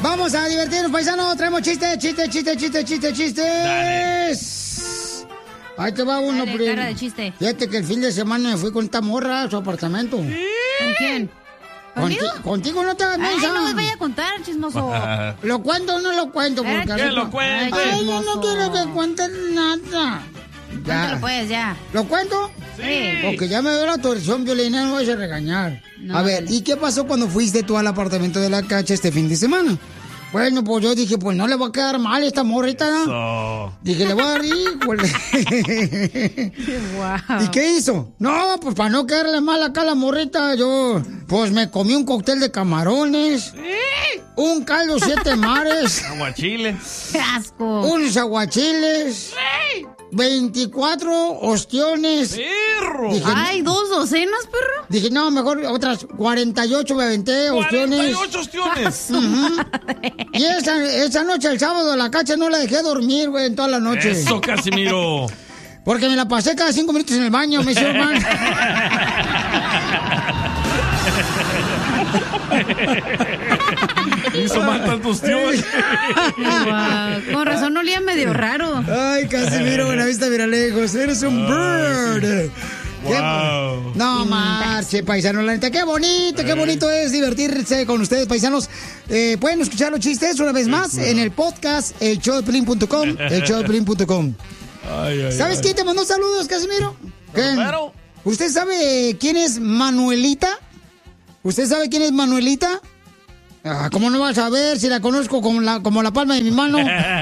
Vamos a divertirnos, paisanos. Traemos chistes. Dale. Ahí te va uno, Dale, cara de chiste. Fíjate que el fin de semana me fui con esta morra a su apartamento. ¿Con quién? Contigo no te hagas mensa. Ay, no me vaya a contar, chismoso. ¿Lo cuento o no lo cuento? ¿Qué lo cuento? Ay, yo no quiero que cuentes nada. Cuéntalo pues, ya. ¿Lo cuento? Sí. Porque ya me veo la torsión, Violina, no vais a regañar. No, a ver, ¿y qué pasó cuando fuiste tú al apartamento de la Cacha este fin de semana? Bueno, pues yo dije, pues no le va a quedar mal esta morrita, ¿no? Dije, le voy a dar híjole. Wow. ¿Y qué hizo? No, pues para no quedarle mal acá a la morrita, yo pues me comí un cóctel de camarones, un caldo 7 mares, Aguachiles. ¡Qué asco! unos aguachiles, 24 ostiones. ¡Perro! Dije, ¡Ay, 2 docenas, perro! Dije, no, mejor otras 48 me aventé, ostiones. 48 ostiones. Y esa noche, el sábado, la Cacha no la dejé dormir, güey, en toda la noche. Eso, Casimiro. Porque me la pasé cada 5 minutos en el baño, me hicieron mal. Hizo mal tantos tíos. Wow. Con razón olía medio raro. Ay, Casimiro, Buenavista, Viralejos, eres un bird. Wow. No marche, paisano, la neta, qué bonito es divertirse con ustedes, paisanos. Pueden escuchar los chistes una vez más en el podcast, elshowdepiolín.com, elshowdepiolín.com. ¿Sabes quién te mandó saludos, Casimiro? Claro. ¿Usted sabe quién es Manuelita? ¿Usted sabe quién es Manuelita? ¿Cómo no vas a ver si la conozco como la palma de mi mano?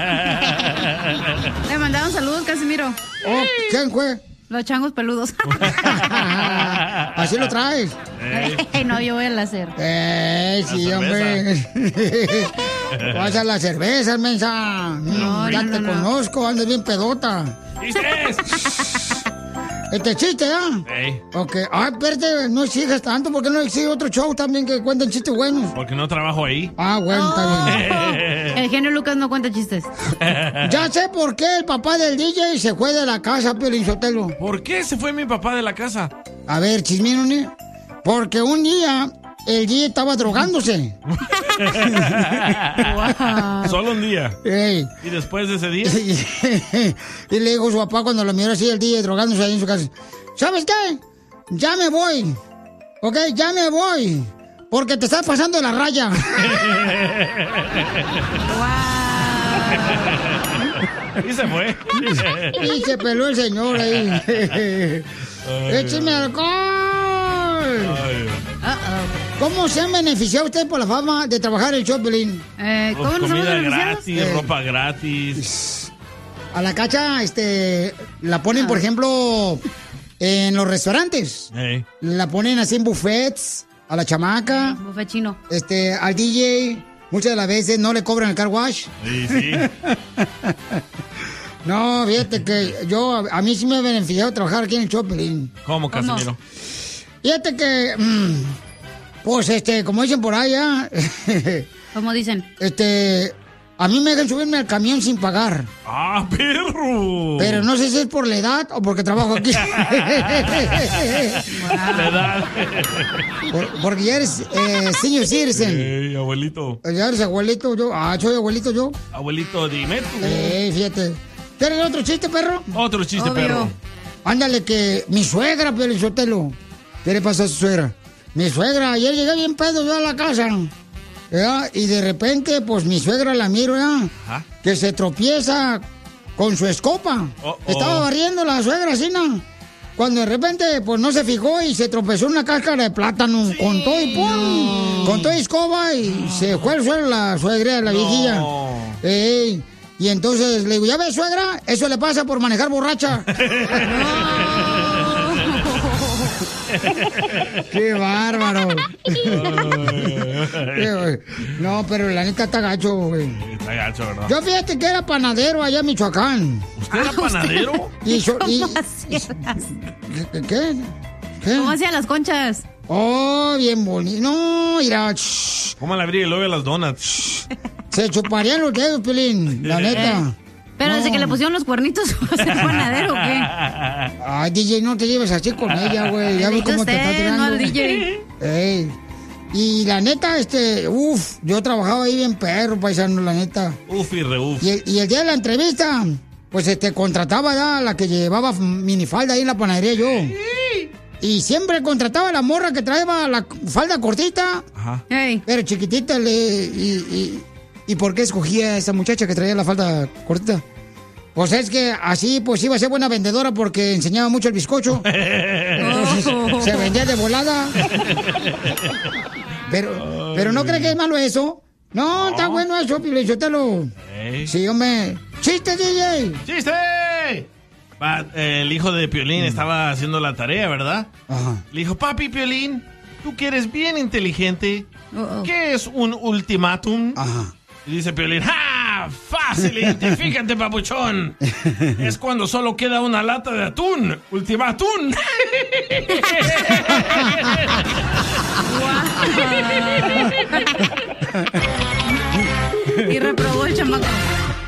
Le mandaron saludos, Casimiro. Oh, ¿quién fue? Los changos peludos. Así lo traes. No, yo voy a hacer. Sí, hombre. Vas a las cervezas, mensa. Ya te conozco, andas bien pedota. ¡Chistes! Este chiste, ¿ah? Ok. Ah, espérate, no exigas tanto, porque no exige otro show también que cuenten chistes buenos. Porque no trabajo ahí. Ah, bueno, está bien. El genio Lucas no cuenta chistes. Ya sé por qué el papá del DJ se fue de la casa, Piolín Sotelo. ¿Por qué se fue mi papá de la casa? A ver, chismino, ¿no? Porque un día el DJ estaba drogándose. Wow. Solo un día. Ey. ¿Y después de ese día? Y le dijo su papá cuando lo miró así el DJ drogándose ahí en su casa: ¿sabes qué? Ya me voy. Ok, ya me voy. Porque te estás pasando de la raya. Wow. Y se fue. Y se peló el señor ahí. ¡Écheme alcohol! ¿Cómo se han beneficiado ustedes por la fama de trabajar el Choplin? ¿Cómo nos hemos Comida beneficiado? gratis, ropa gratis. A la Cacha, la ponen, por ejemplo, en los restaurantes. La ponen así en buffets, a la chamaca. Buffet chino. Al DJ, muchas de las veces no le cobran el car wash. Sí. No, fíjate que a mí sí me ha beneficiado trabajar aquí en el Choplin. ¿Cómo, Casimiro? Fíjate que, pues, como dicen por allá. ¿Cómo dicen? A mí me dejan subirme al camión sin pagar. ¡Ah, perro! Pero no sé si es por la edad o porque trabajo aquí. La edad. Porque ya eres senior citizen. Abuelito. Ya eres abuelito yo. Soy abuelito yo. Abuelito, dime tú. Fíjate. ¿Quieres otro chiste, perro? Otro chiste, Obvio. perro. Ándale, que mi suegra, Piolín Sotelo. ¿Qué le pasó a su suegra? Mi suegra, ayer llegué bien pedo yo a la casa. ¿Ya? Y de repente, pues mi suegra la miro, ¿ya? Que se tropieza con su escoba. Estaba barriendo la suegra así, ¿no? Cuando de repente, pues no se fijó y se tropezó una cáscara de plátano con todo y ¡pum! Con toda escoba y se fue al suelo la suegra, la viejilla. Y entonces le digo, ¿ya ves, suegra? Eso le pasa por manejar borracha. ¡Qué bárbaro! No, pero la neta está gacho, güey. Está gacho, ¿verdad? Yo fíjate que era panadero allá en Michoacán. ¿Usted era panadero? ¿Cómo hacías? ¿Qué? ¿Cómo hacían las conchas? Oh, bien bonito. No, mira. ¿Cómo le abrí el hoyo a las donuts? Se chuparían los dedos, Pelín, la neta. Pero desde que le pusieron los cuernitos, ¿va a ser panadero o qué? Ay, DJ, no te lleves así con ella, güey. Ya ves cómo te está tirando. No al DJ. Ey. Y la neta, yo trabajaba ahí bien perro, paisano, la neta. Uf y reuf. Y el día de la entrevista, pues contrataba ya la que llevaba minifalda ahí en la panadería yo. Y siempre contrataba a la morra que traía la falda cortita. Ajá. Pero chiquitita. ¿Y por qué escogía a esa muchacha que traía la falda cortita? Pues es que así pues iba a ser buena vendedora porque enseñaba mucho el bizcocho. Entonces se vendía de volada. Pero ¿no cree que es malo eso? No, está bueno eso, Piolichotelo. Sí, hombre. ¡Chiste, DJ! ¡Chiste! El hijo de Piolín estaba haciendo la tarea, ¿verdad? Ajá. Le dijo, papi Piolín, tú que eres bien inteligente, ¿qué es un ultimátum? Ajá. Y dice Piolín, ¡ja! ¡Fácil! Identifícate, papuchón. Es cuando solo queda una lata de atún. ¡Ultimátum! Y reprobó el chamaco.